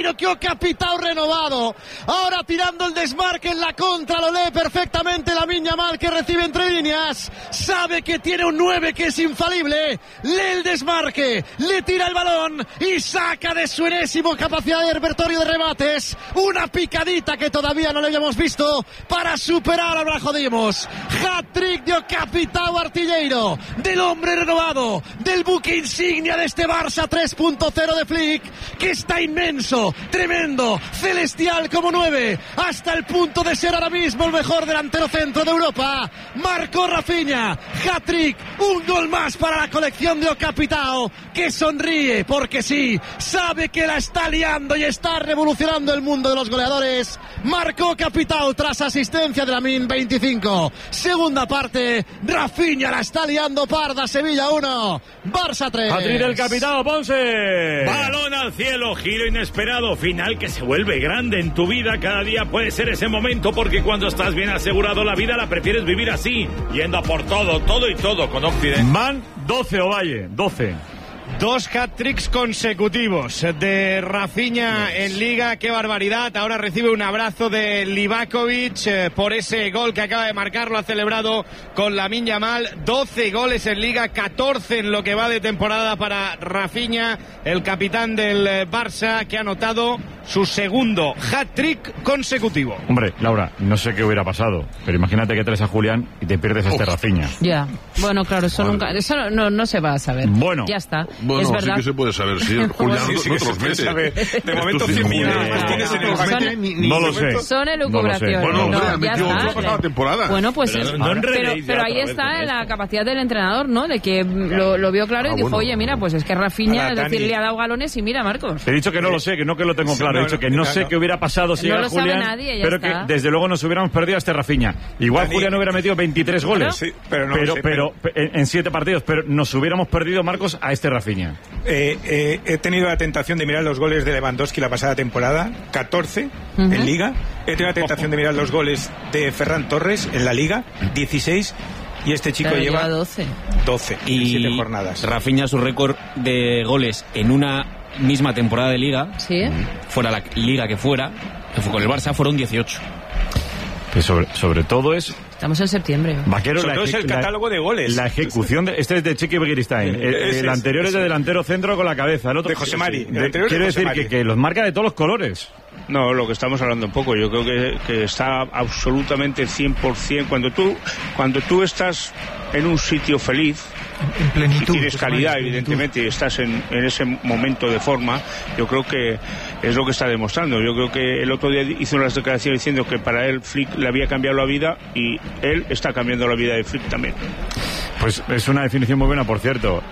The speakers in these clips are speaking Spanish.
Artilleiro, que ha capitado renovado. Ahora tirando el desmarque en la contra, lo lee perfectamente Lamine Yamal, que recibe entre líneas. Sabe que tiene un 9 que es infalible. Lee el desmarque, le tira el balón y saca de su enésimo capacidad de repertorio de remates. Una picadita que todavía no le habíamos visto para superar a Blajo Dimos. Hat-trick de capitao Artilleiro, del hombre renovado, del buque insignia de este Barça 3.0 de Flick, que está inmenso, tremendo, celestial como 9, hasta el punto de ser ahora mismo el mejor delantero centro de Europa. Marcó Rafinha, hat-trick, un gol más para la colección de Capitao, que sonríe porque sí, sabe que la está liando y está revolucionando el mundo de los goleadores. Marcó Capitao tras asistencia de Lamine, 25. Segunda parte, Rafinha la está liando parda. Sevilla 1, Barça 3. Hat-trick del Capitao, Ponce. Balón al cielo, giro inesperado, final que se vuelve grande en tu vida. Cada día puede ser ese momento, porque cuando estás bien asegurado la vida la prefieres vivir así, yendo a por todo y todo con Occident. Van 12 Ovalle, 12. 2 hat-tricks consecutivos de Rafinha en Liga, qué barbaridad. Ahora recibe un abrazo de Livakovic por ese gol que acaba de marcar, lo ha celebrado con Lamine Yamal. 12 goles en Liga, 14 en lo que va de temporada para Rafinha, el capitán del Barça, que ha anotado su segundo hat-trick consecutivo. Hombre, Laura, no sé qué hubiera pasado, pero imagínate que traes a Julián y te pierdes a este Rafinha. Ya, bueno, claro, eso nunca, eso no se va a saber. Bueno, ya está. Bueno, es verdad. sí que se puede saber, sí. Julián Sí, no te los mete. De momento 100 millones más tienes en el banco. No lo sé. Son elucubraciones. Bueno, hombre, no, ha ya metido está. la pasada temporada. Bueno, pues pero ahí está la capacidad del entrenador, ¿no? De que lo vio claro y dijo, oye, mira, pues es que Rafinha, es decir, le ha dado galones y mira, Marcos. Te he dicho que no lo sé, que no que lo tengo claro. He dicho que no sé qué hubiera pasado si era Julián, nadie, pero está. que desde luego nos hubiéramos perdido a este Rafinha. Igual Dani, Julián hubiera metido 23 goles, sí, pero en 7 partidos, pero nos hubiéramos perdido, Marcos, a este Rafinha. He tenido la tentación de mirar los goles de Lewandowski la pasada temporada, 14 en Liga. He tenido la tentación de mirar los goles de Ferran Torres en la Liga, 16. Y este chico lleva 12 en 7 jornadas. Rafinha, su récord de goles en una misma temporada de Liga, ¿sí? Fuera la Liga que fuera, que fue con el Barça, fueron 18. Que sobre todo es... Estamos en septiembre. Vaquero, Sobre todo es el catálogo de goles. La ejecución este es de Chiqui Begiristain. El anterior es de delantero centro con la cabeza. El otro de José Mari. Quiero decir que los marca de todos los colores. No, lo que estamos hablando un poco, yo creo que está absolutamente 100%. Cuando tú estás en un sitio feliz, en plenitud, y tienes calidad, evidentemente, y estás en ese momento de forma, yo creo que es lo que está demostrando. Yo creo que el otro día hizo unas declaraciones diciendo que para él Flick le había cambiado la vida, y él está cambiando la vida de Flick también. Pues es una definición muy buena, por cierto.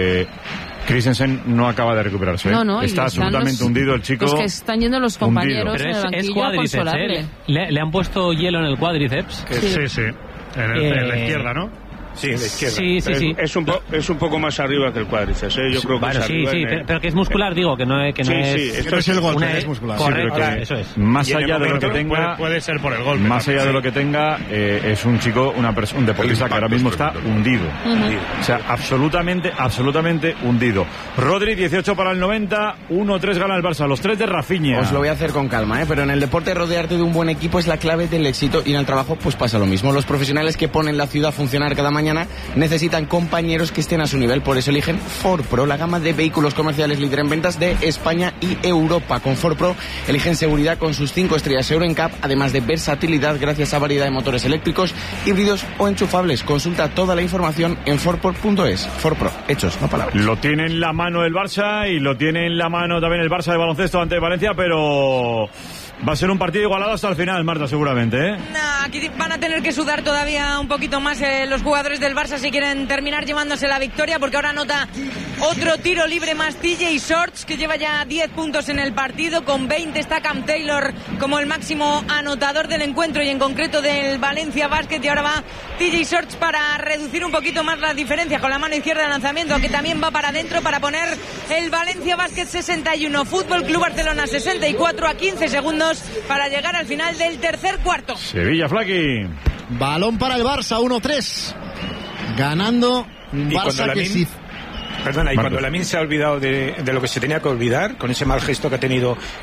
Christensen no acaba de recuperarse. No, está absolutamente hundido el chico. Los que están yendo los compañeros en el banquillo a consolarle. ¿Le han puesto hielo en el cuádriceps? Sí. En la izquierda, ¿no? Sí, en la izquierda. Sí. Es un poco más arriba que el cuádriceps, ¿eh? Yo creo que es arriba. Pero que es muscular, digo, que no es... esto es el golpe, es muscular. Correcto, sí, eso es. Más allá de lo que tenga... Puede ser por el golpe. Más allá de lo que tenga, es un chico, un deportista que ahora mismo está hundido. O sea, absolutamente hundido. Rodri, 18 para el 90, 1-3 gana el Barça. Los 3 de Rafinha. Os lo voy a hacer con calma, pero en el deporte rodearte de un buen equipo es la clave del éxito, y en el trabajo pues pasa lo mismo. Los profesionales que ponen la ciudad a funcionar cada mañana necesitan compañeros que estén a su nivel. Por eso eligen Ford Pro, la gama de vehículos comerciales líder en ventas de España y Europa. Con Ford Pro eligen seguridad con sus 5 estrellas Euro NCAP, además de versatilidad gracias a variedad de motores eléctricos, híbridos o enchufables. Consulta toda la información en fordpro.es. Ford Pro, hechos, no palabras. Lo tiene en la mano el Barça, y lo tiene en la mano también el Barça de baloncesto ante Valencia, pero... va a ser un partido igualado hasta el final, Marta, seguramente, ¿eh? Aquí van a tener que sudar todavía un poquito más los jugadores del Barça si quieren terminar llevándose la victoria, porque ahora anota otro tiro libre más TJ Shorts, que lleva ya 10 puntos en el partido. Con 20 está Cam Taylor como el máximo anotador del encuentro, y en concreto del Valencia Basket. Y ahora va TJ Shorts para reducir un poquito más la diferencia con la mano izquierda de lanzamiento, que también va para adentro para poner el Valencia Basket 61, Fútbol Club Barcelona 64, a 15 segundos para llegar al final del tercer cuarto. Sevilla, Flaqui. Balón para el Barça, 1-3. Ganando un Barça que sí. Perdona, y cuando Lamine se ha olvidado de lo que se tenía que olvidar, con ese mal gesto que ha tenido